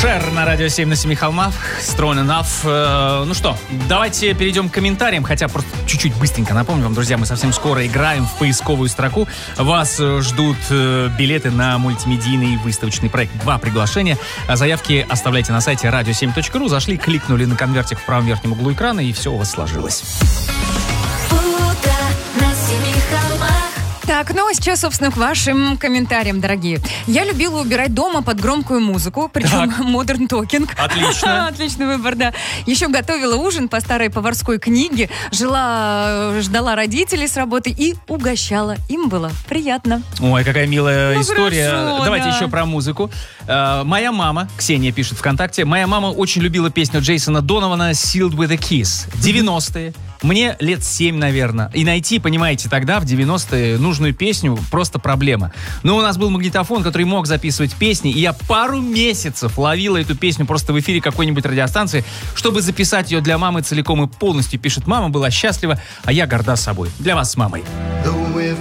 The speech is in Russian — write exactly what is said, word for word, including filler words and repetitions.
Шер на радио семь на семи холмах. Strong Enough. Э, ну что, давайте перейдем к комментариям. Хотя просто чуть-чуть быстренько напомню вам, друзья, мы совсем скоро играем в поисковую строку. Вас ждут э, билеты на мультимедийный выставочный проект. Два приглашения. Заявки оставляйте на сайте радио семь точка ру. Зашли, кликнули на конвертик в правом верхнем углу экрана, и все у вас сложилось. Так, ну а сейчас, собственно, к вашим комментариям, дорогие. Я любила убирать дома под громкую музыку, причем Modern Talking. Отлично. Отличный выбор, да. Еще готовила ужин по старой поварской книге, жила, ждала родителей с работы и угощала. Им было приятно. Ой, какая милая ну, история. Хорошо, Давайте да. еще про музыку. Uh, моя мама, Ксения пишет ВКонтакте, моя мама очень любила песню Джейсона Донована «Sealed with a Kiss». девяностые. Мне лет семь, наверное. И найти, понимаете, тогда, в девяностые, нужную песню просто проблема. Но у нас был магнитофон, который мог записывать песни, и я пару месяцев ловила эту песню просто в эфире какой-нибудь радиостанции, чтобы записать ее для мамы целиком и полностью. Пишет, мама была счастлива, а я горда собой. Для вас с мамой.